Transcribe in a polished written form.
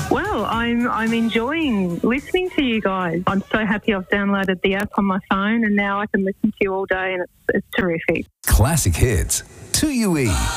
Well, I'm enjoying listening to you guys. I'm so happy I've downloaded the app on my phone and now I can listen to you all day and it's terrific. Classic Hits, 2UE.